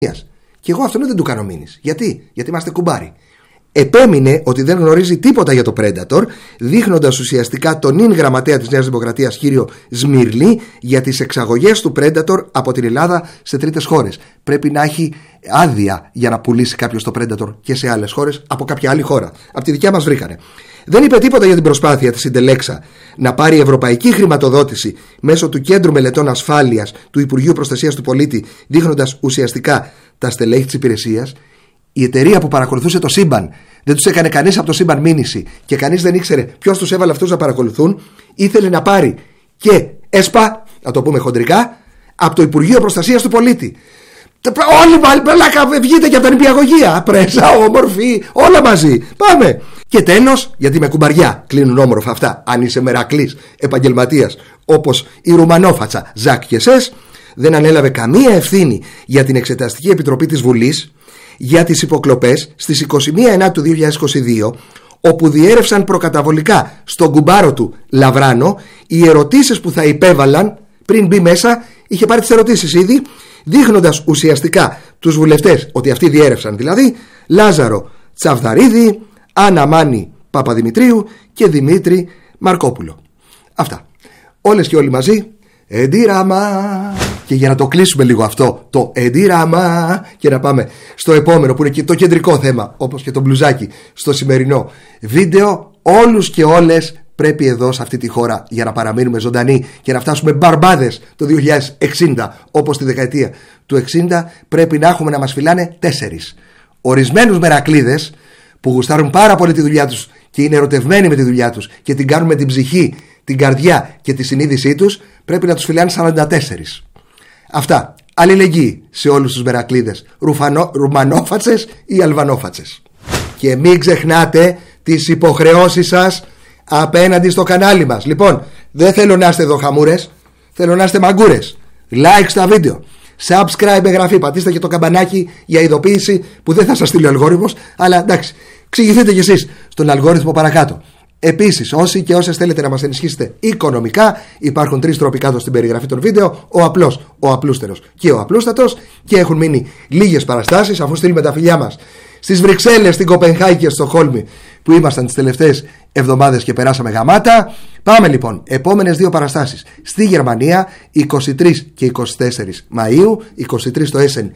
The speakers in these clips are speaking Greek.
Και εγώ αυτόν δεν του κάνω μήνυση. Γιατί είμαστε κουμπάρι. Επέμεινε ότι δεν γνωρίζει τίποτα για το Predator, δείχνοντας ουσιαστικά τον ίν γραμματέα της Νέας Δημοκρατίας κύριο Σμύρλη για τις εξαγωγές του Predator από την Ελλάδα σε τρίτες χώρες. Πρέπει να έχει άδεια για να πουλήσει κάποιος το Predator και σε άλλες χώρες από κάποια άλλη χώρα. Από τη δικιά μας βρήκανε. Δεν είπε τίποτα για την προσπάθεια της Συντελέξα να πάρει ευρωπαϊκή χρηματοδότηση μέσω του Κέντρου Μελετών Ασφάλειας του Υπουργείου Προστασίας του Πολίτη, δείχνοντας ουσιαστικά τα στελέχη της υπηρεσίας. Η εταιρεία που παρακολουθούσε το σύμπαν, δεν τους έκανε κανείς από το σύμπαν μήνυση και κανείς δεν ήξερε ποιος τους έβαλε αυτούς να παρακολουθούν, ήθελε να πάρει και ΕΣΠΑ, να το πούμε χοντρικά, από το Υπουργείο Προστασίας του Πολίτη. Όλοι πάλι βγείτε για τα νηπιαγωγεία, πρέσα, όμορφη, όλα μαζί. Πάμε. Και τέλος, γιατί με κουμπαριά κλείνουν όμορφα αυτά, αν είσαι μερακλής επαγγελματίας όπως η Ρουμανόφατσα Ζακ και Σες, δεν ανέλαβε καμία ευθύνη για την Εξεταστική Επιτροπή της Βουλής για τις υποκλοπές στις 21 Ενάτου 2022, όπου διέρευσαν προκαταβολικά στον κουμπάρο του Λαβράνο οι ερωτήσεις που θα υπέβαλαν πριν μπει μέσα. Είχε πάρει τις ερωτήσεις ήδη, δείχνοντας ουσιαστικά τους βουλευτές ότι αυτοί διέρευσαν, δηλαδή Λάζαρο Τσαβδαρίδη, Άννα Μάνη Παπαδημητρίου και Δημήτρη Μαρκόπουλο. Αυτά. Όλες και όλοι μαζί. Εντύραμα. Και για να το κλείσουμε λίγο αυτό το εντύραμα και να πάμε στο επόμενο που είναι και το κεντρικό θέμα, όπως και το μπλουζάκι στο σημερινό βίντεο, όλους και όλες πρέπει εδώ σε αυτή τη χώρα, για να παραμείνουμε ζωντανοί και να φτάσουμε μπαρμπάδες το 2060 όπως τη δεκαετία του 60, πρέπει να έχουμε να μας φυλάνε 4. Ορισμένους μερακλείδες που γουστάρουν πάρα πολύ τη δουλειά τους και είναι ερωτευμένοι με τη δουλειά τους και την κάνουν με την ψυχή, την καρδιά και τη συνείδησή τους, πρέπει να τους φυλάνε 44. Αυτά. Αλληλεγγύη σε όλους τους μερακλείδες, Ρουμανόφατσες ή Αλβανόφατσες. Και μην ξεχνάτε τις υποχρεώσεις σας απέναντι στο κανάλι μας. Λοιπόν, δεν θέλω να είστε εδώ χαμούρες, θέλω να είστε μαγκούρες. Like στα βίντεο, subscribe, εγγραφή, πατήστε και το καμπανάκι για ειδοποίηση που δεν θα σας στείλει ο αλγόριθμος, αλλά εντάξει, εξηγηθείτε κι εσείς στον αλγόριθμο παρακάτω. Επίσης, όσοι και όσες θέλετε να μας ενισχύσετε οικονομικά, υπάρχουν 3 τρόποι κάτω στην περιγραφή των βίντεο: ο απλός, ο απλούστερος και ο απλούστατος. Και έχουν μείνει λίγες παραστάσεις, αφού στείλουμε τα φιλιά μας στις Βρυξέλλες, στην Κοπενχάγη και στο Στοκχόλμη, που ήμασταν τις τελευταίες εβδομάδες και περάσαμε γαμάτα. Πάμε λοιπόν, επόμενες 2 παραστάσεις στη Γερμανία, 23 και 24 Μαΐου, 23 στο Έσεν,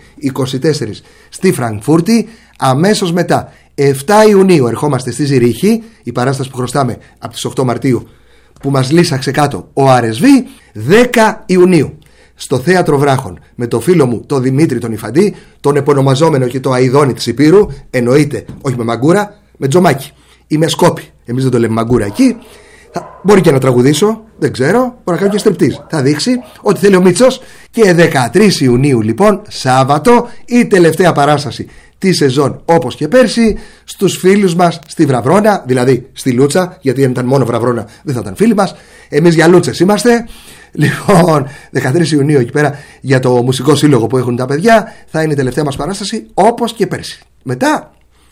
24 στη Φραγκφούρτη. Αμέσως μετά, 7 Ιουνίου, ερχόμαστε στη Ζηρίχη, η παράσταση που χρωστάμε από τις 8 Μαρτίου που μας λύσαξε κάτω ο Αρεσβή. 10 Ιουνίου στο Θέατρο Βράχων με το φίλο μου τον Δημήτρη τον Ιφαντή, τον επωνομαζόμενο και το αηδόνι της Υπήρου, εννοείται όχι με μαγκούρα, με τζομάκι ή με σκόπι, εμείς δεν το λέμε μαγκούρα εκεί. Μπορεί και να τραγουδήσω, δεν ξέρω, μπορεί να κάνω και στριπτίζ, θα δείξει ό,τι θέλει ο Μίτσος. Και 13 Ιουνίου λοιπόν, Σάββατο, η τελευταία παράσταση τη σεζόν, όπως και πέρσι, στους φίλους μας στη Βραβρώνα, δηλαδή στη Λούτσα, γιατί αν ήταν μόνο Βραβρώνα δεν θα ήταν φίλοι μας, εμείς για Λούτσες είμαστε. Λοιπόν, 13 Ιουνίου εκεί πέρα, για το μουσικό σύλλογο που έχουν τα παιδιά, θα είναι η τελευταία μας παράσταση, όπως και πέρσι. Μετά,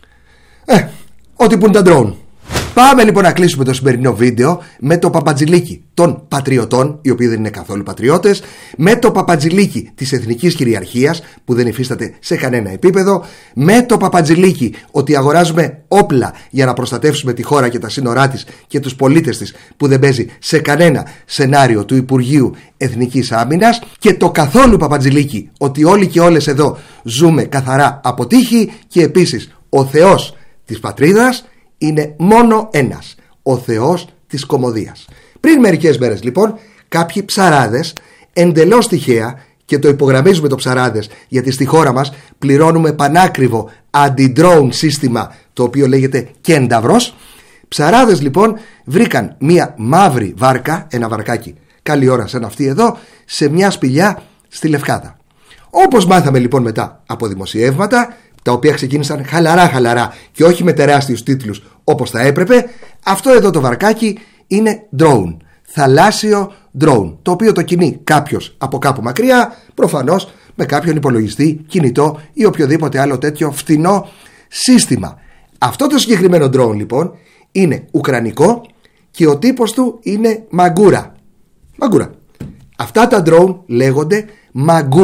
ό,τι που είναι τα ντρόουν. Πάμε λοιπόν να κλείσουμε το σημερινό βίντεο με το παπατζηλίκι των πατριωτών, οι οποίοι δεν είναι καθόλου πατριώτες, με το παπατζηλίκι της εθνικής κυριαρχίας που δεν υφίσταται σε κανένα επίπεδο, με το παπατζηλίκι ότι αγοράζουμε όπλα για να προστατεύσουμε τη χώρα και τα σύνορά της και τους πολίτες της, που δεν παίζει σε κανένα σενάριο του Υπουργείου Εθνικής Άμυνας, και το καθόλου παπατζηλίκι ότι όλοι και όλες εδώ ζούμε καθαρά από τύχη, και επίσης ο Θεός της πατρίδας είναι μόνο ένας, ο Θεός της κωμωδίας. Πριν μερικές μέρες λοιπόν, κάποιοι ψαράδες εντελώς τυχαία, και το υπογραμμίζουμε το ψαράδες γιατί στη χώρα μας πληρώνουμε πανάκριβο αντι-drone σύστημα, το οποίο λέγεται Κένταυρος. Ψαράδες λοιπόν βρήκαν μία μαύρη βάρκα, ένα βαρκάκι καλή ώρα σαν αυτή εδώ, σε μια σπηλιά στη Λευκάδα. Όπως μάθαμε λοιπόν μετά από δημοσιεύματα, τα οποία ξεκίνησαν χαλαρά και όχι με τεράστιους τίτλους όπως θα έπρεπε, αυτό εδώ το βαρκάκι είναι drone, θαλάσσιο drone, το οποίο το κινεί κάποιος από κάπου μακριά, προφανώς με κάποιον υπολογιστή, κινητό ή οποιοδήποτε άλλο τέτοιο φτηνό σύστημα. Αυτό το συγκεκριμένο drone λοιπόν είναι ουκρανικό και ο τύπος του είναι μαγκούρα. Αυτά τα drone λέγονται μαγκούρα.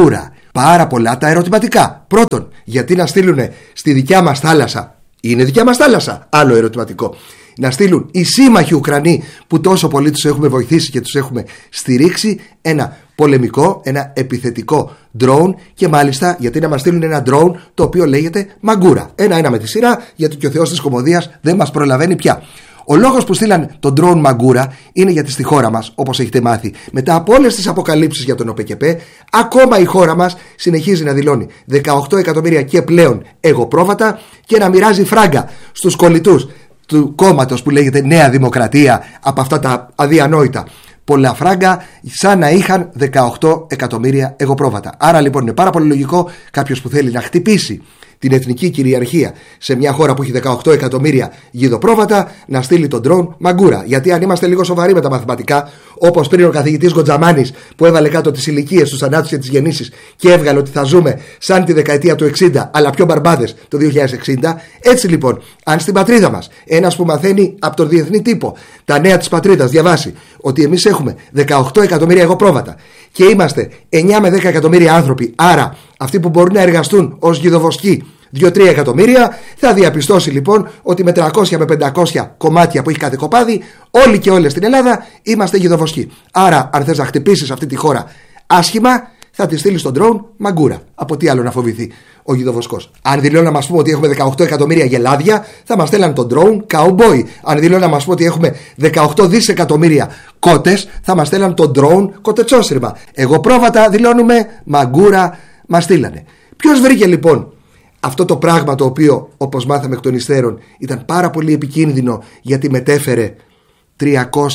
Πάρα πολλά τα ερωτηματικά. Πρώτον, γιατί να στείλουν στη δικιά μας θάλασσα? Είναι δικιά μας θάλασσα. Άλλο ερωτηματικό. Να στείλουν οι σύμμαχοι Ουκρανοί που τόσο πολύ τους έχουμε βοηθήσει και τους έχουμε στηρίξει ένα πολεμικό, ένα επιθετικό drone, και μάλιστα γιατί να μας στείλουν ένα drone το οποίο λέγεται Μαγκούρα. Ένα με τη σειρά, γιατί και ο Θεός της Κομμωδίας δεν μας προλαβαίνει πια. Ο λόγος που στείλαν τον drone Μαγκούρα είναι γιατί στη χώρα μας, όπως έχετε μάθει, μετά από όλες τις αποκαλύψεις για τον ΟΠΕΚΕΠΕ, ακόμα η χώρα μας συνεχίζει να δηλώνει 18 εκατομμύρια και πλέον εγωπρόβατα και να μοιράζει φράγκα στους κολλητούς του κόμματος που λέγεται Νέα Δημοκρατία από αυτά τα αδιανόητα πολλά φράγκα, σαν να είχαν 18 εκατομμύρια εγωπρόβατα. Άρα λοιπόν είναι πάρα πολύ λογικό κάποιος που θέλει να χτυπήσει την εθνική κυριαρχία σε μια χώρα που έχει 18 εκατομμύρια γιδοπρόβατα να στείλει τον ντρόουν Μαγκούρα. Γιατί αν είμαστε λίγο σοβαροί με τα μαθηματικά, όπως πριν ο καθηγητής Γκοτζαμάνης που έβαλε κάτω τις ηλικίες, τους θανάτους και τις γεννήσεις και έβγαλε ότι θα ζούμε σαν τη δεκαετία του 60 αλλά πιο μπαρμπάδες το 2060, έτσι λοιπόν αν στην πατρίδα μας ένας που μαθαίνει από τον διεθνή τύπο τα νέα της πατρίδας διαβάσει ότι εμείς έχουμε 18 εκατομμύρια εγωπρόβατα και είμαστε 9 με 10 εκατομμύρια άνθρωποι, άρα αυτοί που μπορούν να εργαστούν ως γιδοβοσκοί 2-3 εκατομμύρια, θα διαπιστώσει λοιπόν ότι με 300 με 500 κομμάτια που έχει κάθε κοπάδι, όλοι και όλες στην Ελλάδα είμαστε γιδοβοσκοί. Άρα, αν θες να χτυπήσεις αυτή τη χώρα άσχημα, θα τη στείλεις στον drone Μαγκούρα. Από τι άλλο να φοβηθεί ο γιδοβοσκός? Αν δηλώνει να μας πούμε ότι έχουμε 18 εκατομμύρια γελάδια, θα μας στέλνουν τον drone Cowboy. Αν δηλώνει να μας πούμε ότι έχουμε 18 δισεκατομμύρια κότες, θα μας στέλνουν τον drone κοτετσόσυρμα. Εγώ πρόβατα δηλώνουμε, Μαγκούρα μας στείλανε. Ποιος βρήκε λοιπόν αυτό το πράγμα το οποίο, όπως μάθαμε εκ των υστέρων, ήταν πάρα πολύ επικίνδυνο γιατί μετέφερε 300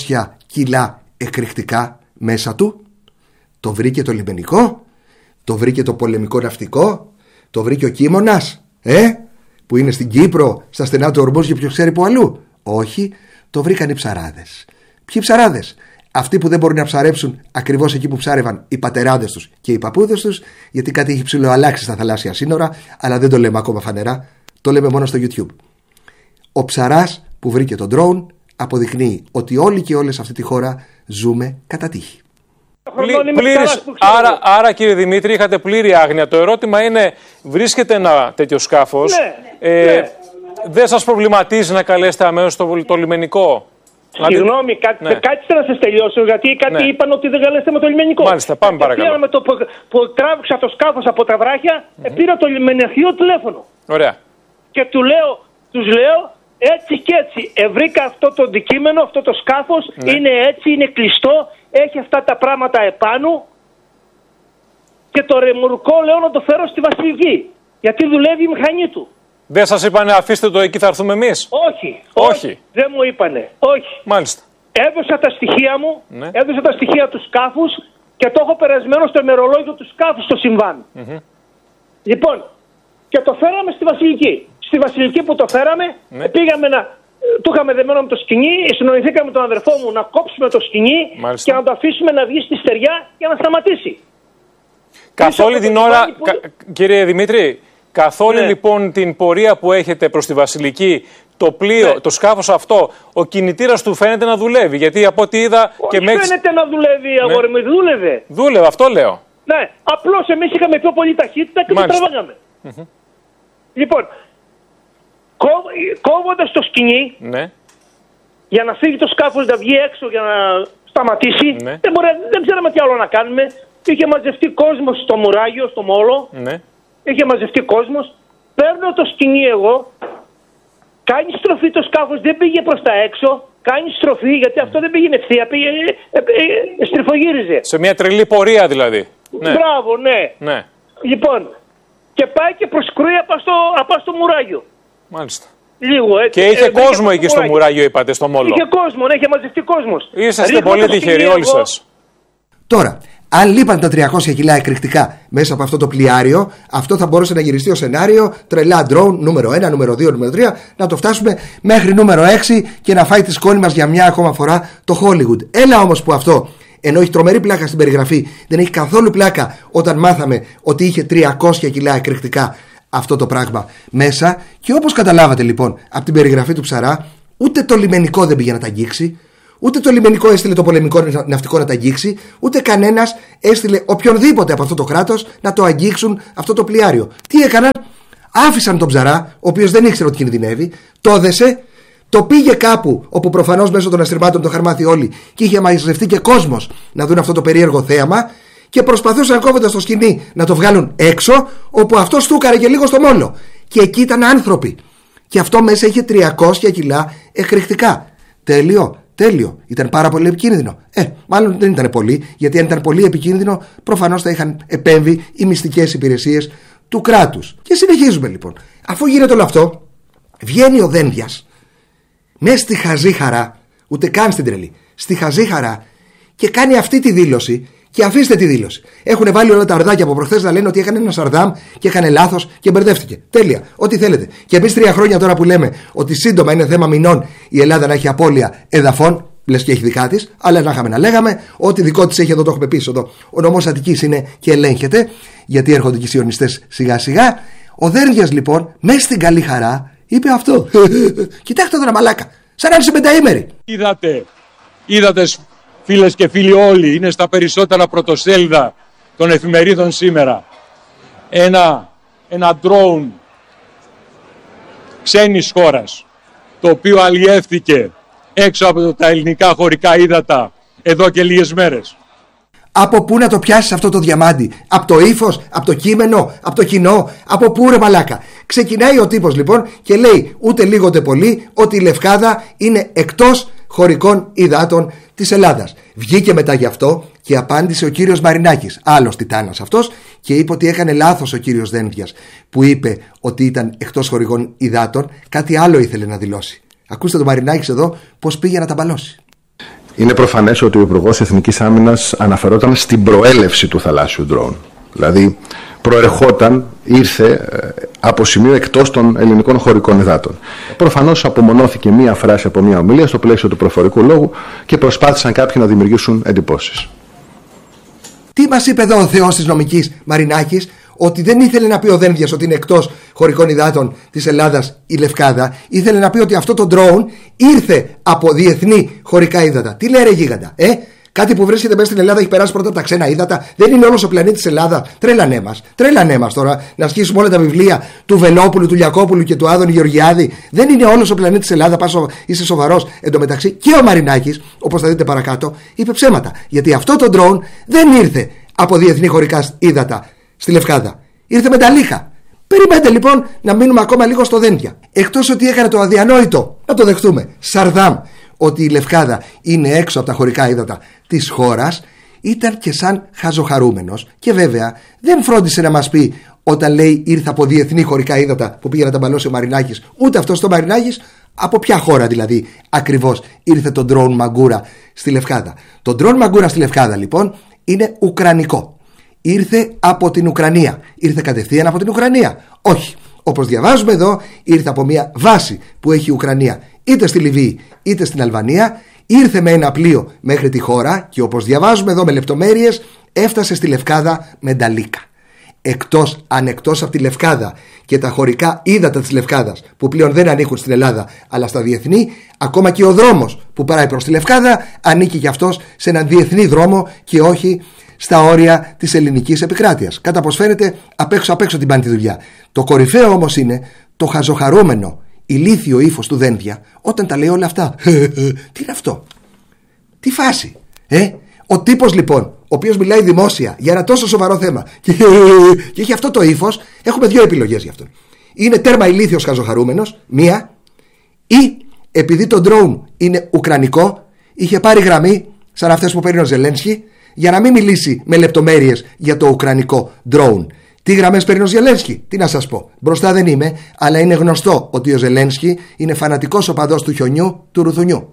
κιλά εκρηκτικά μέσα του? Το βρήκε το λιμενικό? Το βρήκε το πολεμικό ναυτικό? Το βρήκε ο Κίμωνας που είναι στην Κύπρο, στα στενά του Ορμούζ και ποιος ξέρει που αλλού? Όχι, το βρήκαν οι ψαράδες. Ποιοι ψαράδες? Αυτοί που δεν μπορούν να ψαρέψουν ακριβώς εκεί που ψάρευαν οι πατεράδες τους και οι παππούδες τους, γιατί κάτι έχει ψηλοαλλάξει στα θαλάσσια σύνορα, αλλά δεν το λέμε ακόμα φανερά, το λέμε μόνο στο YouTube. Ο ψαράς που βρήκε τον drone αποδεικνύει ότι όλοι και όλες σε αυτή τη χώρα ζούμε κατά τύχη. Άρα κύριε Δημήτρη, είχατε πλήρη άγνοια. Το ερώτημα είναι, βρίσκεται ένα τέτοιο σκάφος, δεν σας προβληματίζει να καλέσετε αμέσως το λιμενικό? Συγγνώμη, κάτσε να σας τελειώσω, γιατί κάτι είπαν ότι δεν καλέσετε με το λιμενικό. Μάλιστα, πάμε παρακαλώ. Με το που τράβηξα το σκάφος από τα βράχια, πήρα το λιμενικό τηλέφωνο. Ωραία. Και τους λέω έτσι και έτσι. Βρήκα αυτό το αντικείμενο, αυτό το σκάφος, είναι έτσι, είναι κλειστό, έχει αυτά τα πράγματα επάνω. Και το ρεμουρκό λέω να το φέρω στη Βασιλική, γιατί δουλεύει η μηχανή του. Δεν σας είπανε αφήστε το εκεί, θα έρθουμε εμείς? Όχι. Δεν μου είπανε. Όχι. Μάλιστα. Έδωσα τα στοιχεία μου, έδωσα τα στοιχεία του σκάφους και το έχω περασμένο στο ημερολόγιο του σκάφους στο συμβάν. Λοιπόν, και το φέραμε στη Βασιλική. Στη Βασιλική που το φέραμε, πήγαμε του είχαμε δεμένο με το σκοινί, συνοηθήκαμε τον αδερφό μου να κόψουμε το σκοινί και να το αφήσουμε να βγει στη στεριά για να σταματήσει. Καθ' όλη την ώρα, κύριε Δημήτρη, καθ' όλη λοιπόν την πορεία που έχετε προς τη Βασιλική, το πλοίο, το σκάφος αυτό, ο κινητήρας του φαίνεται να δουλεύει? Γιατί από ό,τι είδα και όχι φαίνεται να δουλεύει, αγόρι μου, δούλευε. Δούλευε, αυτό λέω. Ναι, απλώς εμείς είχαμε πιο πολύ ταχύτητα και το τραβάγαμε. Λοιπόν, κόβοντας το σκοινί, για να φύγει το σκάφος να βγει έξω για να σταματήσει, δεν ξέραμε τι άλλο να κάνουμε. Είχε μαζευτεί κόσμος στο Μουράγιο, στο Μόλο. Είχε μαζευτεί κόσμος. Παίρνω το σκοινί εγώ. Κάνει στροφή το σκάφος, δεν πήγε προς τα έξω. Κάνει στροφή, γιατί αυτό δεν πήγαινε ευθεία, στριφογύριζε. Σε μια τρελή πορεία δηλαδή. Μπράβο, ναι. Λοιπόν, και πάει και προσκρούει απά στο Μουράγιο. Μάλιστα. Λίγο έτσι. Και είχε κόσμο εκεί στο Μουράγιο, είπατε, στο Μόλο? Είχε κόσμο, είχε μαζευτεί κόσμος. Είσαστε πολύ τυχεροί όλοι σας. Τώρα, αν λείπαν τα 300 κιλά εκρηκτικά μέσα από αυτό το πλοιάριο, αυτό θα μπορούσε να γυριστεί ως σενάριο τρελά drone νούμερο 1, νούμερο 2, νούμερο 3, να το φτάσουμε μέχρι νούμερο 6 και να φάει τη σκόνη μας για μια ακόμα φορά το Hollywood. Έλα όμως που αυτό, ενώ έχει τρομερή πλάκα στην περιγραφή, δεν έχει καθόλου πλάκα όταν μάθαμε ότι είχε 300 κιλά εκρηκτικά αυτό το πράγμα μέσα. Και όπως καταλάβατε λοιπόν από την περιγραφή του ψαρά, ούτε το λιμενικό δεν πήγε να τα αγγίξει, Ούτε το λιμενικό έστειλε το πολεμικό ναυτικό να τα αγγίξει, ούτε κανένας έστειλε οποιονδήποτε από αυτό το κράτος να το αγγίξουν αυτό το πλοιάριο. Τι έκαναν? Άφησαν τον ψαρά, ο οποίος δεν ήξερε ότι κινδυνεύει, το έδεσε, το πήγε κάπου όπου προφανώς μέσω των αστριμάτων το είχαν μάθει όλοι και είχε μαζευτεί και κόσμος να δουν αυτό το περίεργο θέαμα και προσπαθούσαν κόβοντας το σκηνή να το βγάλουν έξω, όπου αυτό στούκαρε και λίγο στο μόλο. Και εκεί ήταν άνθρωποι. Και αυτό μέσα είχε 300 κιλά εκρηκτικά. Τέλειο. Ήταν πάρα πολύ επικίνδυνο. Μάλλον δεν ήταν πολύ, γιατί αν ήταν πολύ επικίνδυνο, προφανώς θα είχαν επέμβει οι μυστικές υπηρεσίες του κράτους. Και συνεχίζουμε λοιπόν. Αφού γίνεται όλο αυτό, βγαίνει ο Δένδιας μέσα στη χαζή χαρά, ούτε καν στην τρελή, στη χαζή χαρά, και κάνει αυτή τη δήλωση. Και αφήστε τη δήλωση. Έχουν βάλει όλα τα αρδάκια από προχθές να λένε ότι έκανε ένα Σαρδάμ και έκανε λάθος και μπερδεύτηκε. Τέλεια. Ό,τι θέλετε. Και εμείς 3 χρόνια τώρα που λέμε ότι σύντομα είναι θέμα μηνών η Ελλάδα να έχει απώλεια εδαφών, λες και έχει δικά της, αλλά να είχαμε να λέγαμε ότι δικό της έχει, εδώ το έχουμε πει εδώ. Ο νομός Αττικής είναι και ελέγχεται, γιατί έρχονται και οι σιωνιστές σιγά σιγά. Ο Δένδιας λοιπόν, μέσα στην καλή χαρά, είπε αυτό. Κοιτάξτε τώρα μαλάκα. Σαν να είσαι πενταήμερη. Είδατε. Φίλες και φίλοι όλοι, είναι στα περισσότερα πρωτοσέλιδα των εφημερίδων σήμερα. Ένα drone ξένης χώρας, το οποίο αλλιεύθηκε έξω από τα ελληνικά χωρικά ύδατα εδώ και λίγες μέρες. Από πού να το πιάσεις αυτό το διαμάντι? Από το ύφος, από το κείμενο, από το κοινό? Από πού ρε μαλάκα? Ξεκινάει ο τύπος λοιπόν και λέει ούτε λίγο ούτε πολύ ότι η Λευκάδα είναι εκτός χωρικών υδάτων της Ελλάδας. Βγήκε μετά γι' αυτό και απάντησε ο κύριος Μαρινάκης, άλλος τιτάνας αυτός, και είπε ότι έκανε λάθος ο κύριος Δένδιας που είπε ότι ήταν εκτός χωρικών υδάτων. Κάτι άλλο ήθελε να δηλώσει. Ακούστε τον Μαρινάκης εδώ πώς πήγε να τα μπαλώσει. Είναι προφανές ότι ο Υπουργός Εθνικής Άμυνας αναφερόταν στην προέλευση του θαλάσσιου ντρόουν. Δηλαδή ήρθε από σημείο εκτός των ελληνικών χωρικών υδάτων. Προφανώς απομονώθηκε μία φράση από μία ομιλία στο πλαίσιο του προφορικού λόγου και προσπάθησαν κάποιοι να δημιουργήσουν εντυπώσεις. Τι μας είπε εδώ ο θεός της νομικής Μαρινάκης? Ότι δεν ήθελε να πει ο Δένδιας ότι είναι εκτός χωρικών υδάτων της Ελλάδας η Λευκάδα. Ήθελε να πει ότι αυτό το drone ήρθε από διεθνή χωρικά ύδατα. Τι λέει ρε γίγαντα? Κάτι που βρίσκεται μέσα στην Ελλάδα έχει περάσει πρώτα από τα ξένα ύδατα. Δεν είναι όλος ο πλανήτης Ελλάδα. Τρέλανέ μας τώρα να σκίσουμε όλα τα βιβλία του Βελόπουλου, του Λιακόπουλου και του Άδωνη Γεωργιάδη. Δεν είναι όλος ο πλανήτης Ελλάδα. Είσαι σοβαρός? Εν τω μεταξύ και ο Μαρινάκης, όπως θα δείτε παρακάτω, είπε ψέματα. Γιατί αυτό το drone δεν ήρθε από διεθνή χωρικά ύδατα στη Λευκάδα. Ήρθε με τα λίχα. Περιμένετε λοιπόν να μείνουμε ακόμα λίγο στο Δένδια. Εκτός ότι έκανε το αδιανόητο, να το δεχτούμε, Σαρδάμ, ότι η Λευκάδα είναι έξω από τα χωρικά ύδατα της χώρας, ήταν και σαν χαζοχαρούμενος. Και βέβαια δεν φρόντισε να μας πει όταν λέει ήρθε από διεθνή χωρικά ύδατα που πήγε να τα μπαλώσει ο Μαρινάκης, ούτε αυτός το Μαρινάκης, από ποια χώρα δηλαδή ακριβώς ήρθε το ντρόουν Μαγκούρα στη Λευκάδα. Το ντρόουν Μαγκούρα στη Λευκάδα λοιπόν είναι ουκρανικό. Ήρθε από την Ουκρανία. Ήρθε κατευθείαν από την Ουκρανία? Όχι. Όπως διαβάζουμε εδώ, ήρθε από μια βάση που έχει η Ουκρανία είτε στη Λιβύη είτε στην Αλβανία. Ήρθε με ένα πλοίο μέχρι τη χώρα και όπως διαβάζουμε εδώ με λεπτομέρειες, έφτασε στη Λευκάδα με νταλίκα. Εκτός από τη Λευκάδα και τα χωρικά ύδατα της Λευκάδας που πλέον δεν ανήκουν στην Ελλάδα αλλά στα διεθνή, ακόμα και ο δρόμος που πάει προς τη Λευκάδα ανήκει και αυτός σε έναν διεθνή δρόμο και όχι στα όρια της ελληνικής επικράτειας. Κατά πως φαίνεται απ' έξω την πάνε τη δουλειά. Το κορυφαίο όμως είναι το χαζοχαρούμενο ηλίθιο ύφος του Δένδια όταν τα λέει όλα αυτά. Τι είναι αυτό? Τι φάση? Ο τύπος λοιπόν, ο οποίος μιλάει δημόσια για ένα τόσο σοβαρό θέμα και έχει αυτό το ύφος, έχουμε δύο επιλογές για αυτόν. Είναι τέρμα ηλίθιος χαζοχαρούμενος, μία, ή επειδή το drone είναι ουκρανικό, είχε πάρει γραμμή σαν αυτές που παίρνει ο Ζελένσκι για να μην μιλήσει με λεπτομέρειες για το ουκρανικό drone. Τι γραμμές παίρνει ο Ζελένσκι? Τι να σας πω. Μπροστά δεν είμαι, αλλά είναι γνωστό ότι ο Ζελένσκι είναι φανατικός οπαδός του χιονιού του Ρουθουνιού.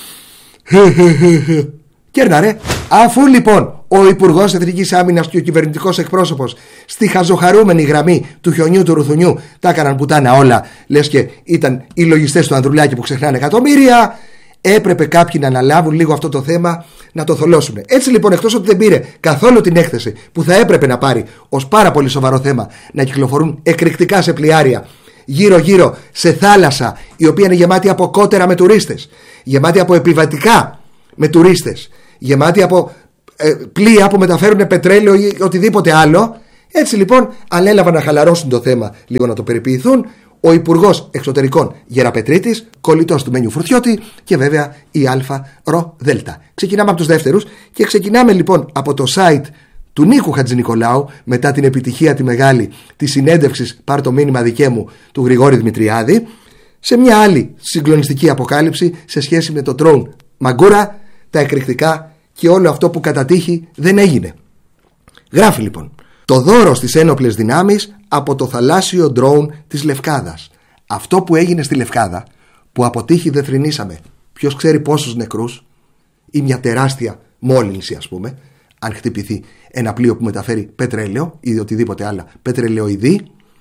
Κέρνα ρε. Αφού λοιπόν ο Υπουργός Εθνικής Άμυνας και ο κυβερνητικός εκπρόσωπος στη χαζοχαρούμενη γραμμή του χιονιού του Ρουθουνιού τα έκαναν πουτάνα όλα, λες και ήταν οι λογιστές του Ανδρουλάκη που ξεχνάνε εκατομμύρια, έπρεπε κάποιοι να αναλάβουν λίγο αυτό το θέμα, να το θολώσουν. Έτσι λοιπόν, εκτός ότι δεν πήρε καθόλου την έκθεση που θα έπρεπε να πάρει ως πάρα πολύ σοβαρό θέμα, να κυκλοφορούν εκρηκτικά σε πλοιάρια γύρω-γύρω σε θάλασσα η οποία είναι γεμάτη από κότερα με τουρίστες, γεμάτη από επιβατικά με τουρίστες, γεμάτοι από πλοία που μεταφέρουν πετρέλαιο ή οτιδήποτε άλλο. Έτσι λοιπόν ανέλαβαν να χαλαρώσουν το θέμα, λίγο να το περιποιηθούν. Ο Υπουργός Εξωτερικών Γεραπετρίτης, κολλητός του Μένιου Φουρτιώτη και βέβαια η ΑΡΔ. Ξεκινάμε από τους δεύτερους και ξεκινάμε λοιπόν από το site του Νίκου Χατζηνικολάου, μετά την επιτυχία τη μεγάλη της συνέντευξης «Πάρ' το μήνυμα δικαί μου» του Γρηγόρη Δημητριάδη, σε μια άλλη συγκλονιστική αποκάλυψη σε σχέση με το drone Μαγκούρα, τα εκρηκτικά και όλο αυτό που κατά τύχη δεν έγινε. Γράφει λοιπόν: το δώρο στις ένοπλες δυνάμεις από το θαλάσσιο drone της Λευκάδας. Αυτό που έγινε στη Λευκάδα, που από τύχη δεν θρηνήσαμε ποιος ξέρει πόσους νεκρούς ή μια τεράστια μόλυνση, ας πούμε, αν χτυπηθεί ένα πλοίο που μεταφέρει πετρέλαιο ή οτιδήποτε άλλα πετρελαιοειδή,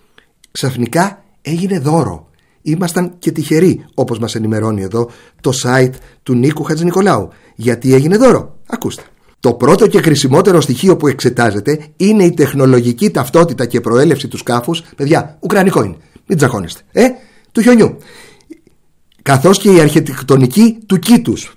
ξαφνικά έγινε δώρο. Ήμασταν και τυχεροί, όπως μας ενημερώνει εδώ το site του Νίκου Χατζηνικολάου. Γιατί έγινε δώρο? Ακούστε. Το πρώτο και χρησιμότερο στοιχείο που εξετάζεται είναι η τεχνολογική ταυτότητα και προέλευση του σκάφους. Παιδιά, ουκρανικό είναι, μην τζακώνεστε, του χιονιού. Καθώς και η αρχιτεκτονική του κήτους.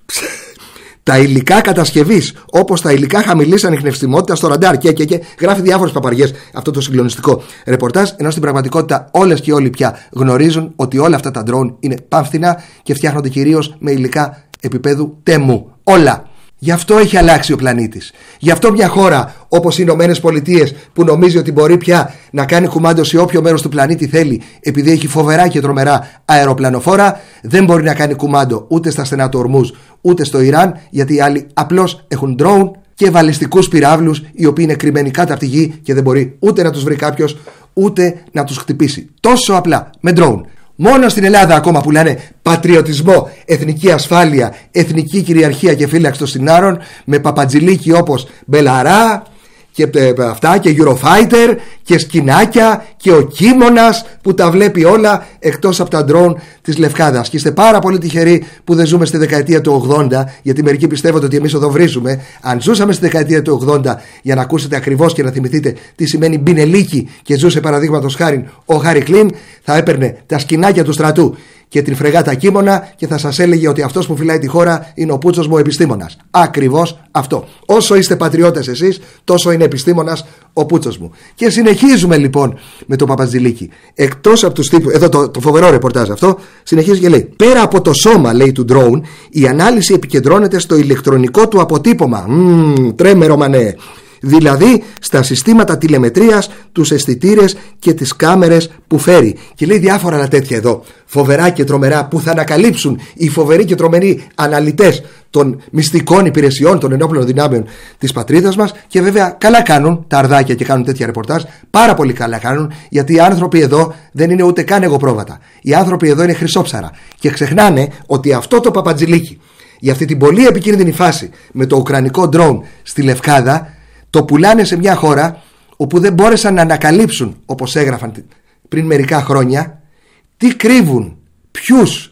Τα υλικά κατασκευής, όπως τα υλικά χαμηλής ανιχνευσιμότητας στο ραντάρ και γράφει διάφορες παπαριές αυτό το συγκλονιστικό ρεπορτάζ, ενώ στην πραγματικότητα όλες και όλοι πια γνωρίζουν ότι όλα αυτά τα drone είναι πάμφθηνα και φτιάχνονται κυρίως με υλικά επίπεδου τέμου. Όλα. Γι' αυτό έχει αλλάξει ο πλανήτης. Γι' αυτό μια χώρα όπως οι Ηνωμένες Πολιτείες, που νομίζει ότι μπορεί πια να κάνει κουμάντο σε όποιο μέρος του πλανήτη θέλει, επειδή έχει φοβερά και τρομερά αεροπλανοφόρα, δεν μπορεί να κάνει κουμάντο ούτε στα στενά του Ορμούζ ούτε στο Ιράν, γιατί οι άλλοι απλώς έχουν drone και βαλιστικούς πυράβλους, οι οποίοι είναι κρυμμένοι κάτω από τη γη και δεν μπορεί ούτε να τους βρει κάποιος ούτε να τους χτυπήσει. Τόσο απλά με drone. Μόνο στην Ελλάδα ακόμα που λένε πατριωτισμό, εθνική ασφάλεια, εθνική κυριαρχία και φύλαξη των συνάρων, με παπατζηλίκι όπως Μπελαρά και αυτά και Eurofighter και σκηνάκια και ο Κίμωνας που τα βλέπει όλα εκτός από τα drone της Λευκάδας. Και είστε πάρα πολύ τυχεροί που δεν ζούμε στη δεκαετία του 80, γιατί μερικοί πιστεύετε ότι εμείς εδώ βρίζουμε. Αν ζούσαμε στη δεκαετία του 80 για να ακούσετε ακριβώς και να θυμηθείτε τι σημαίνει μπινελίκι και ζούσε παραδείγματος χάριν ο Χάρι Κλίν, θα έπαιρνε τα σκηνάκια του στρατού και την φρεγάτα Κίμωνα και θα σας έλεγε ότι αυτός που φυλάει τη χώρα είναι ο πούτσος μου επιστήμονας. Ακριβώς αυτό. Όσο είστε πατριώτες εσείς, τόσο είναι επιστήμονας ο πούτσος μου. Και συνεχίζουμε λοιπόν με το Παπατζηλίκι. Εκτός από τους τύπους, εδώ το φοβερό ρεπορτάζ αυτό, συνεχίζει και λέει: πέρα από το σώμα, λέει, του drone, η ανάλυση επικεντρώνεται στο ηλεκτρονικό του αποτύπωμα. Τρέμερο μανέ. Δηλαδή στα συστήματα τηλεμετρίας, τους αισθητήρες και τις κάμερες που φέρει. Και λέει διάφορα άλλα τέτοια εδώ, φοβερά και τρομερά, που θα ανακαλύψουν οι φοβεροί και τρομεροί αναλυτές των μυστικών υπηρεσιών των ενόπλων δυνάμεων της πατρίδας μας. Και βέβαια καλά κάνουν τα αρδάκια και κάνουν τέτοια ρεπορτάζ. Πάρα πολύ καλά κάνουν, γιατί οι άνθρωποι εδώ δεν είναι ούτε καν εγωπρόβατα. Οι άνθρωποι εδώ είναι χρυσόψαρα. Και ξεχνάνε ότι αυτό το Παπατζηλίκι, για αυτή την πολύ επικίνδυνη φάση με το ουκρανικό drone στη Λευκάδα, το πουλάνε σε μια χώρα όπου δεν μπόρεσαν να ανακαλύψουν, όπως έγραφαν πριν μερικά χρόνια, τι κρύβουν, ποιους.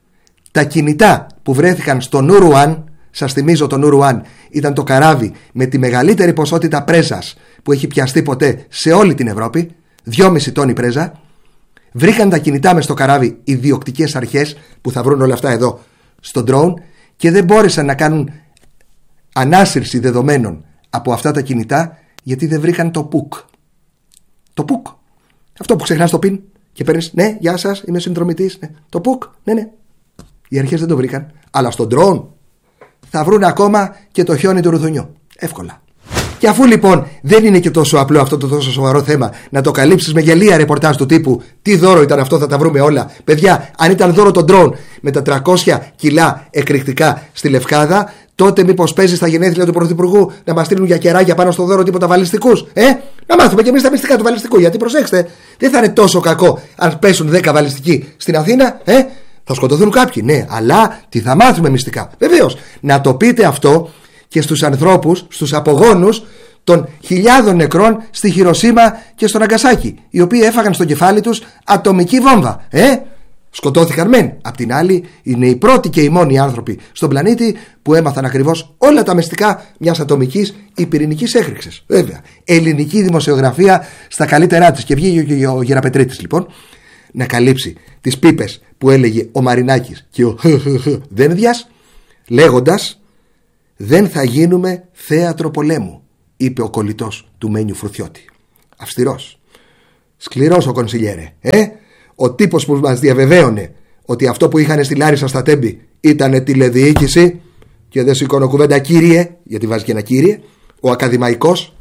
Τα κινητά που βρέθηκαν στο Νουρουάν, σας θυμίζω το Νουρουάν ήταν το καράβι με τη μεγαλύτερη ποσότητα πρέζας που έχει πιαστεί ποτέ σε όλη την Ευρώπη, 2,5 τόνοι πρέζα. Βρήκαν τα κινητά μες στο καράβι οι διοκτικές αρχές που θα βρουν όλα αυτά εδώ στο drone και δεν μπόρεσαν να κάνουν ανάσυρση δεδομένων από αυτά τα κινητά, γιατί δεν βρήκαν το πουκ. Το πουκ. Αυτό που ξεχνάς το πιν και παίρνεις, ναι, γεια σας, είμαι συνδρομητής. Ναι. Το πουκ, ναι. Οι αρχές δεν το βρήκαν. Αλλά στον drone θα βρουν ακόμα και το χιόνι του ρουδουνιού. Εύκολα. Και αφού λοιπόν δεν είναι και τόσο απλό αυτό το τόσο σοβαρό θέμα να το καλύψεις με γελία ρεπορτάζ του τύπου τι δώρο ήταν αυτό, θα τα βρούμε όλα. Παιδιά, αν ήταν δώρο το drone με τα 300 κιλά εκρηκτικά στη Λευκάδα, τότε μήπως παίζει στα γενέθλια του Πρωθυπουργού να μας στείλουν για κεράκια πάνω στο δώρο τίποτα βαλιστικούς? Να μάθουμε και εμείς τα μυστικά του βαλιστικού. Γιατί προσέξτε, δεν θα είναι τόσο κακό αν πέσουν 10 βαλιστικοί στην Αθήνα. Θα σκοτωθούν κάποιοι, ναι, αλλά τι θα μάθουμε μυστικά. Βεβαίως, να το πείτε αυτό και στους ανθρώπους, στους απογόνους των χιλιάδων νεκρών στη Χιροσίμα και στο Ναγκασάκι, οι οποίοι έφαγαν στο κεφάλι τους ατομική βόμβα. Σκοτώθηκαν μεν. Απ' την άλλη, είναι οι πρώτοι και οι μόνοι άνθρωποι στον πλανήτη που έμαθαν ακριβώς όλα τα μυστικά μιας ατομικής ή πυρηνικής έκρηξης. Βέβαια, ελληνική δημοσιογραφία στα καλύτερά της. Και βγήκε και ο Γεραπετρίτης λοιπόν να καλύψει τις πίπες που έλεγε ο Μαρινάκης και ο Δένδιας, λέγοντας Δεν θα γίνουμε θέατρο πολέμου, είπε ο κολλητός του Μένιου Φρουθιώτη. Αυστηρός, σκληρός ο κονσιλιέρε. Ο τύπος που μας διαβεβαίωνε ότι αυτό που είχαν στη Λάρισα στα Τέμπη ήταν τηλεδιοίκηση και δεν σηκώνω κουβέντα κύριε, γιατί βάζει και ένα κύριε, ο ακαδημαϊκός.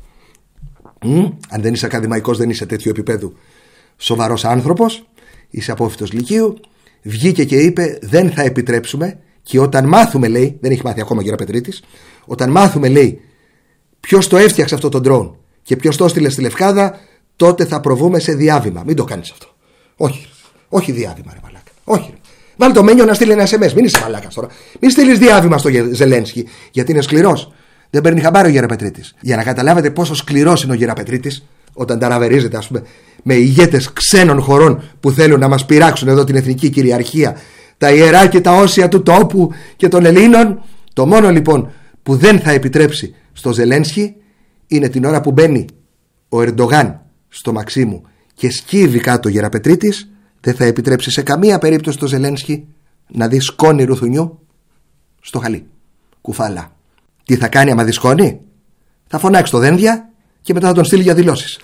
Αν δεν είσαι ακαδημαϊκός δεν είσαι τέτοιου επίπεδου σοβαρός άνθρωπος, είσαι απόφοιτος λυκείου. Βγήκε και είπε δεν θα επιτρέψουμε, και όταν μάθουμε, λέει, δεν έχει μάθει ακόμα ο Γεραπετρίτης, όταν μάθουμε, λέει, ποιος το έφτιαξε αυτό το ντρόουν και ποιος το έστειλε στη Λευκάδα, τότε θα προβούμε σε διάβημα. Μην το κάνεις αυτό. Όχι διάβημα, ρε μαλάκα. Όχι. Βάλει το Μένιο να στείλει ένα SMS. Μην είσαι μαλάκας τώρα. Μην στείλεις διάβημα στο Ζελένσκι, γιατί είναι σκληρός. Δεν παίρνει χαμπάρι ο Γεραπετρίτης. Για να καταλάβετε πόσο σκληρός είναι ο Γεραπετρίτης, όταν ταραβερίζεται, ας πούμε, με ηγέτες ξένων χωρών που θέλουν να μας πειράξουν εδώ την εθνική κυριαρχία, τα ιερά και τα όσια του τόπου και των Ελλήνων. Το μόνο λοιπόν που δεν θα επιτρέψει στο Ζελένσκι είναι την ώρα που μπαίνει ο Ερντογάν στο Μαξίμου και σκύβει κάτω ο Γεραπετρίτης, δεν θα επιτρέψει σε καμία περίπτωση στο Ζελένσκι να δει σκόνη ρουθουνιού στο χαλί. Κουφάλα. Τι θα κάνει άμα δει σκόνη? Θα φωνάξει το δένδια και μετά θα τον στείλει για δηλώσεις.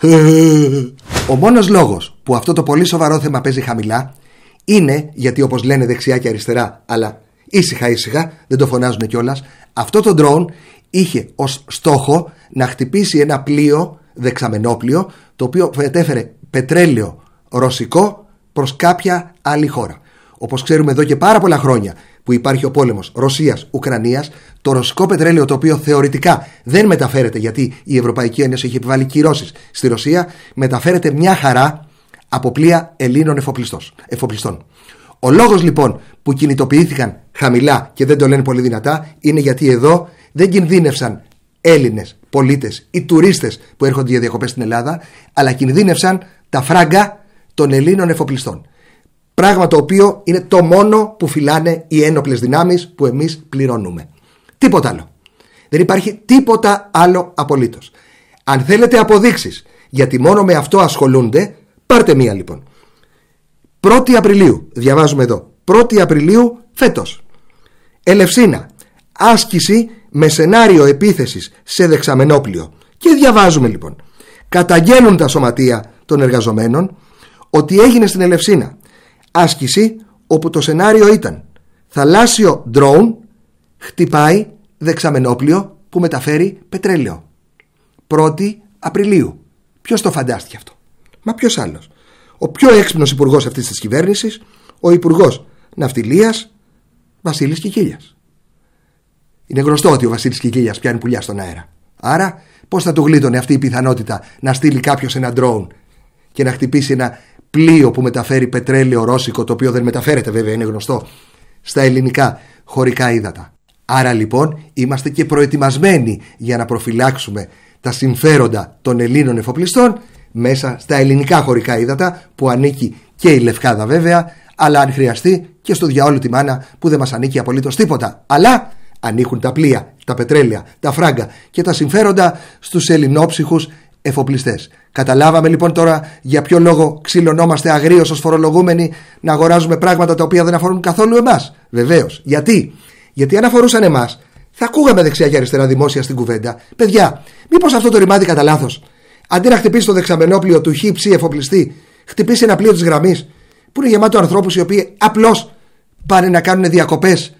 Ο μόνος λόγος που αυτό το πολύ σοβαρό θέμα παίζει χαμηλά είναι γιατί, όπως λένε δεξιά και αριστερά, αλλά ήσυχα δεν το φωνάζουν κιόλας, αυτό το drone είχε ως στόχο να χτυπήσει ένα πλοίο, δεξαμενόπλοιο, το οποίο μετέφερε πετρέλαιο ρωσικό προς κάποια άλλη χώρα. Όπως ξέρουμε εδώ και πάρα πολλά χρόνια που υπάρχει ο πόλεμος Ρωσίας-Ουκρανίας, το ρωσικό πετρέλαιο, το οποίο θεωρητικά δεν μεταφέρεται γιατί η Ευρωπαϊκή Ένωση έχει επιβάλει κυρώσεις στη Ρωσία, μεταφέρεται μια χαρά από πλοία Ελλήνων εφοπλιστών. Ο λόγος λοιπόν που κινητοποιήθηκαν χαμηλά και δεν το λένε πολύ δυνατά είναι γιατί εδώ δεν κινδύνευσαν Έλληνες πολίτες ή τουρίστες που έρχονται για διακοπές στην Ελλάδα, αλλά κινδύνευσαν τα φράγκα των Ελλήνων εφοπλιστών. Πράγμα το οποίο είναι το μόνο που φυλάνε οι ένοπλες δυνάμεις που εμείς πληρώνουμε. Τίποτα άλλο. Δεν υπάρχει τίποτα άλλο απολύτως. Αν θέλετε αποδείξεις, γιατί μόνο με αυτό ασχολούνται, πάρτε μία λοιπόν. 1η Απριλίου, διαβάζουμε εδώ, 1η Απριλίου φέτος. Ελευσίνα, άσκηση με σενάριο επίθεσης σε δεξαμενόπλοιο. Και διαβάζουμε λοιπόν, καταγγέλνουν τα σωματεία των εργαζομένων ότι έγινε στην Ελευσίνα άσκηση όπου το σενάριο ήταν θαλάσσιο ντρόουν χτυπάει δεξαμενόπλοιο που μεταφέρει πετρέλαιο. 1η Απριλίου. Ποιος το φαντάστηκε αυτό? Μα ποιος άλλος? Ο πιο έξυπνος υπουργός αυτής της κυβέρνησης, ο υπουργός Ναυτιλίας Βασίλης Κικίλιας. Είναι γνωστό ότι ο Βασίλης Κικίλιας πιάνει πουλιά στον αέρα. Άρα πώς θα του γλίτωνε αυτή η πιθανότητα να στείλει κάποιος ένα ντρόουν και να χτυπήσει ένα πλοίο που μεταφέρει πετρέλαιο ρώσικο, το οποίο δεν μεταφέρεται βέβαια, είναι γνωστό, στα ελληνικά χωρικά ύδατα. Άρα λοιπόν είμαστε και προετοιμασμένοι για να προφυλάξουμε τα συμφέροντα των Ελλήνων εφοπλιστών μέσα στα ελληνικά χωρικά ύδατα, που ανήκει και η Λευκάδα βέβαια, αλλά αν χρειαστεί και στο διαόλου τη μάνα που δεν μας ανήκει απολύτως τίποτα. Αλλά ανήκουν τα πλοία, τα πετρέλαια, τα φράγκα και τα συμφέροντα στους ελληνόψυχους εφοπλιστές. Καταλάβαμε λοιπόν τώρα για ποιο λόγο ξυλωνόμαστε αγρίως ως φορολογούμενοι να αγοράζουμε πράγματα τα οποία δεν αφορούν καθόλου εμάς. Βεβαίως. Γιατί αν αφορούσαν εμάς, θα ακούγαμε δεξιά και αριστερά δημόσια στην κουβέντα. Παιδιά, μήπως αυτό το ρημάδι κατά λάθος, αντί να χτυπήσει το δεξαμενόπλοιο του χύψη εφοπλιστή, χτυπήσει ένα πλοίο της γραμμής που είναι γεμάτο ανθρώπους οι οποίοι απλώς πάνε να κάνουν διακοπές?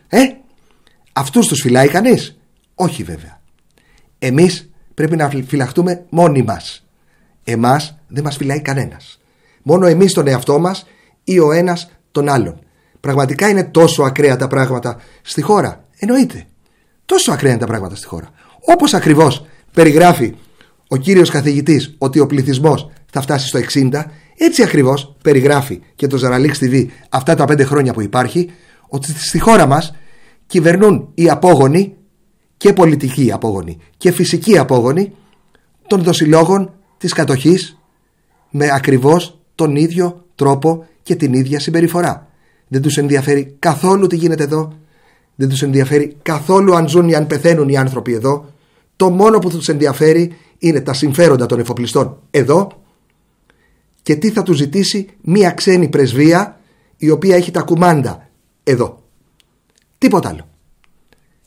Αυτούς τους φυλάει κανείς? Όχι βέβαια. Εμείς πρέπει να φυλαχτούμε μόνοι μας. Εμάς δεν μας φυλάει κανένας. Μόνο εμείς τον εαυτό μας ή ο ένας τον άλλον. Πραγματικά είναι τόσο ακραία τα πράγματα στη χώρα? Εννοείται. Τόσο ακραία είναι τα πράγματα στη χώρα. Όπως ακριβώς περιγράφει ο κύριος καθηγητής ότι ο πληθυσμός θα φτάσει στο 60, έτσι ακριβώς περιγράφει και το Ζαραλίξ TV αυτά τα 5 χρόνια που υπάρχει, ότι στη χώρα μας κυβερνούν οι απόγονοι, και πολιτικοί απόγονοι και φυσικοί απόγονοι των δοσιλόγων της κατοχής, με ακριβώς τον ίδιο τρόπο και την ίδια συμπεριφορά. Δεν τους ενδιαφέρει καθόλου τι γίνεται εδώ. Δεν τους ενδιαφέρει καθόλου αν ζουν ή αν πεθαίνουν οι άνθρωποι εδώ. Το μόνο που τους ενδιαφέρει είναι τα συμφέροντα των εφοπλιστών εδώ και τι θα τους ζητήσει μία ξένη πρεσβεία η οποία έχει τα κουμάντα εδώ. Τίποτα άλλο.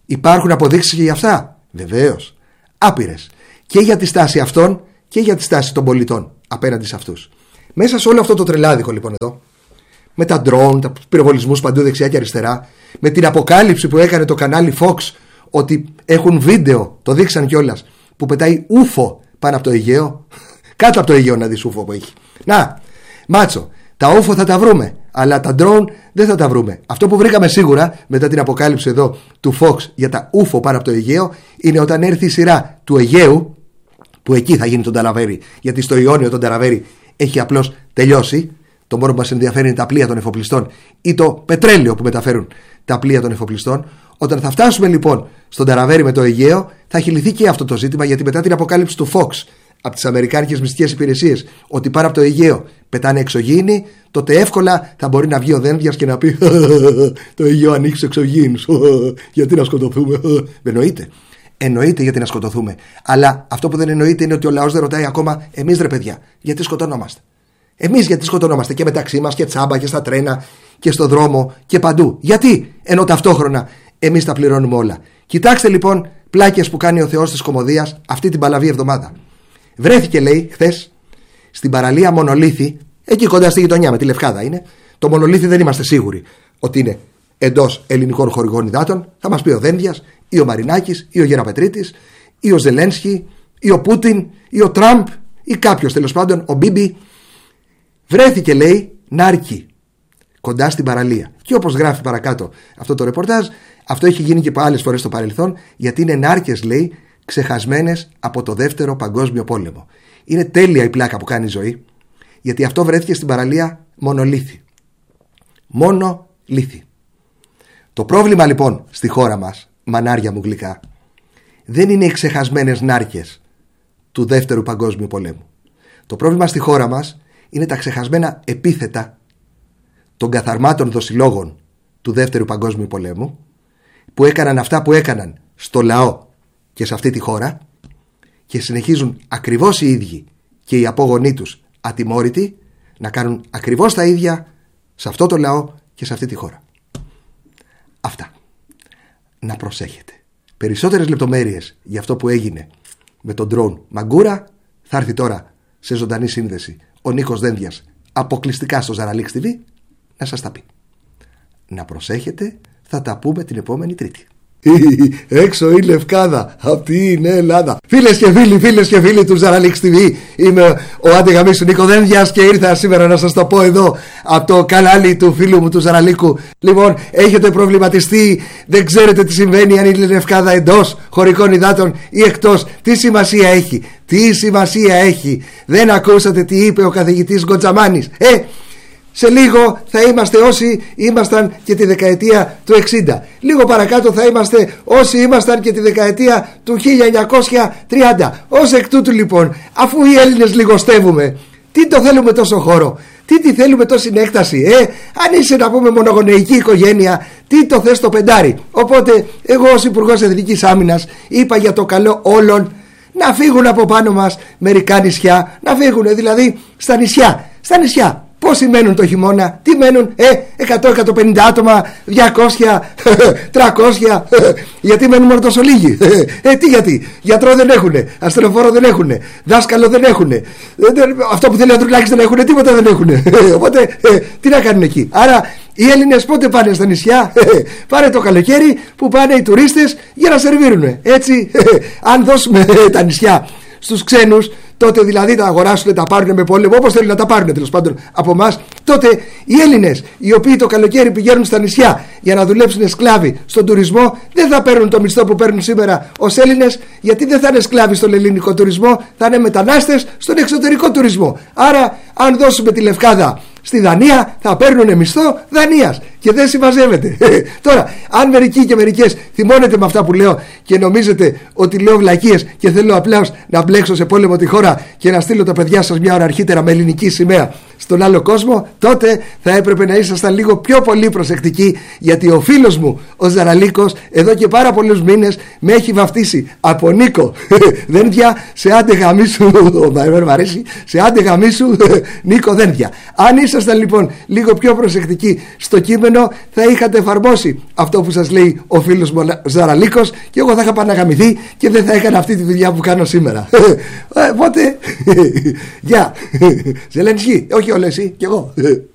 Υπάρχουν αποδείξεις και για αυτά? Βεβαίως. Άπειρες. Και για τη στάση αυτών και για τη στάση των πολιτών απέναντι σε αυτούς. Μέσα σε όλο αυτό το τρελάδικο λοιπόν εδώ, με τα ντρόουν, τα πυροβολισμούς παντού δεξιά και αριστερά, με την αποκάλυψη που έκανε το κανάλι Fox ότι έχουν βίντεο, το δείξαν κιόλας, που πετάει ούφο πάνω από το Αιγαίο. Κάτω από το Αιγαίο να δεις ούφο που έχει. Να, μάτσο, τα ούφο θα τα βρούμε, αλλά τα ντρόουν δεν θα τα βρούμε. Αυτό που βρήκαμε σίγουρα μετά την αποκάλυψη εδώ του Fox για τα ούφο πάνω από το Αιγαίο είναι όταν έρθει η σειρά του Αιγαίου, που εκεί θα γίνει τον Ταραβέρι, γιατί στο Ιόνιο τον Ταραβέρι έχει απλώς τελειώσει. Το μόνο που μας ενδιαφέρει είναι τα πλοία των εφοπλιστών ή το πετρέλαιο που μεταφέρουν τα πλοία των εφοπλιστών. Όταν θα φτάσουμε λοιπόν στον Ταραβέρι με το Αιγαίο, θα έχει λυθεί και αυτό το ζήτημα, γιατί μετά την αποκάλυψη του Fox από τις αμερικάνικες μυστικές υπηρεσίες ότι πάνω από το Αιγαίο πετάνε εξωγήινοι, τότε εύκολα θα μπορεί να βγει ο Δένδιας και να πει το Αιγαίο ανοίξει εξωγήινους, γιατί να σκοτωθούμε? Εννοείται. Εννοείται γιατί να σκοτωθούμε. Αλλά αυτό που δεν εννοείται είναι ότι ο λαός δεν ρωτάει ακόμα, εμείς ρε παιδιά, γιατί σκοτωνόμαστε? Εμείς γιατί σκοτωνόμαστε και μεταξύ μας και τσάμπα και στα τρένα και στο δρόμο και παντού? Γιατί? Ενώ ταυτόχρονα εμείς τα πληρώνουμε όλα. Κοιτάξτε λοιπόν πλάκες που κάνει ο Θεός της κωμωδίας αυτή την παλαβή εβδομάδα. Βρέθηκε, λέει, χθες στην παραλία Μονολίθη, εκεί κοντά στη γειτονιά με τη Λευκάδα είναι. Το Μονολίθη δεν είμαστε σίγουροι ότι είναι εντός ελληνικών χωρικών υδάτων. Θα μας πει ο Δένδιας ή ο Μαρινάκης ή ο Γεραπετρίτης ή ο Ζελένσκι ή ο Πούτιν ή ο Τραμπ ή κάποιος τέλος πάντων, ο Μπίμπι. Βρέθηκε, λέει, νάρκη κοντά στην παραλία. Και όπως γράφει παρακάτω αυτό το ρεπορτάζ, αυτό έχει γίνει και άλλες φορές στο παρελθόν, γιατί είναι νάρκες, λέει, ξεχασμένες από το δεύτερο παγκόσμιο πόλεμο. Είναι τέλεια η πλάκα που κάνει η ζωή, γιατί αυτό βρέθηκε στην παραλία Μονολίθη. Μονολίθη. Το πρόβλημα λοιπόν στη χώρα μας, μανάρια μου γλυκά, δεν είναι οι ξεχασμένες νάρκες του δεύτερου παγκόσμιου πολέμου. Το πρόβλημα στη χώρα μας είναι τα ξεχασμένα επίθετα των καθαρμάτων δοσιλόγων του δεύτερου παγκόσμιου πολέμου, που έκαναν αυτά που έκαναν στο λαό και σε αυτή τη χώρα, και συνεχίζουν ακριβώς οι ίδιοι και οι απόγονοί τους ατιμόρυτοι να κάνουν ακριβώς τα ίδια σε αυτό το λαό και σε αυτή τη χώρα. Αυτά. Να προσέχετε. Περισσότερες λεπτομέρειες για αυτό που έγινε με τον ντρόουν Μαγκούρα θα έρθει τώρα σε ζωντανή σύνδεση ο Νίκος Δένδιας αποκλειστικά στο Ζαραλίξ TV να σας τα πει. Να προσέχετε, θα τα πούμε την επόμενη Τρίτη. Έξω η Λευκάδα, αυτή είναι Ελλάδα. Φίλες και φίλοι του Ζαραλίξ TV, είμαι ο αντιγαμίσου Νίκο Δένδιας και ήρθα σήμερα να σας το πω εδώ από το κανάλι του φίλου μου του Ζαραλίκου. Λοιπόν, έχετε προβληματιστεί, δεν ξέρετε τι συμβαίνει, αν είναι η Λευκάδα εντός χωρικών υδάτων ή εκτός? Τι σημασία έχει? Τι σημασία έχει? Δεν ακούσατε τι είπε ο καθηγητής Γκοτζαμάνης? Σε λίγο θα είμαστε όσοι ήμασταν και τη δεκαετία του 60. Λίγο παρακάτω θα είμαστε όσοι ήμασταν και τη δεκαετία του 1930. Ως εκ τούτου λοιπόν, αφού οι Έλληνες λιγοστεύουμε, τι το θέλουμε τόσο χώρο? Τι θέλουμε τόση έκταση? Αν είσαι να πούμε μονογονεϊκή οικογένεια, τι το θες το πεντάρι? Οπότε εγώ ως Υπουργός Εθνικής Άμυνας είπα για το καλό όλων να φύγουν από πάνω μας μερικά νησιά. Να φύγουν δηλαδή στα νησιά. Στα νησιά. Πόσοι μένουν το χειμώνα? Τι μένουν? 100-150 άτομα, 200, 300. Γιατί μένουν μόνο τόσο λίγοι? Τι γιατί? Γιατρό δεν έχουνε, ασθενοφόρο δεν έχουνε, δάσκαλο δεν έχουνε, αυτό που θέλει ο Ανδρουλάκης δεν έχουνε, τίποτα δεν έχουνε. Οπότε τι να κάνουν εκεί? Άρα οι Έλληνες πότε πάνε στα νησιά? Πάνε το καλοκαίρι που πάνε οι τουρίστες για να σερβίρουνε. Έτσι, αν δώσουμε τα νησιά στους ξένους, τότε δηλαδή τα αγοράσουν, τα πάρουν με πόλεμο, όπως θέλουν να τα πάρουν τέλος πάντων από εμάς, τότε οι Έλληνες οι οποίοι το καλοκαίρι πηγαίνουν στα νησιά για να δουλέψουν σκλάβοι στον τουρισμό, δεν θα παίρνουν το μισθό που παίρνουν σήμερα ως Έλληνες, γιατί δεν θα είναι σκλάβοι στον ελληνικό τουρισμό, θα είναι μετανάστες στον εξωτερικό τουρισμό. Άρα αν δώσουμε τη Λευκάδα στη Δανία θα παίρνουν μισθό Δανίας και δεν συμμαζεύεται. Τώρα, αν μερικοί και μερικές θυμώνετε με αυτά που λέω και νομίζετε ότι λέω βλακίες και θέλω απλά να μπλέξω σε πόλεμο τη χώρα, τηλέφωνα και να στείλω τα παιδιά σας μια ώρα αρχίτερα με ελληνική σημαία στον άλλο κόσμο, τότε θα έπρεπε να ήσασταν λίγο πιο πολύ προσεκτικοί, γιατί ο φίλος μου ο Ζαραλίκος εδώ και πάρα πολλούς μήνες με έχει βαφτίσει από Νίκο Δένδια σε άντε γαμίσου, μ' αρέσει, σε άντε γαμίσου Νίκο Δένδια. Αν ήσασταν λοιπόν λίγο πιο προσεκτικοί στο κείμενο, θα είχατε εφαρμόσει αυτό που σας λέει ο φίλος μου Ζαραλίκος και εγώ θα είχα παναγαμηθεί και δεν θα έκανα αυτή τη δουλειά που κάνω σήμερα. Οπότε, γεια, Ζελενσκί, όχι όλο εσύ, κι εγώ.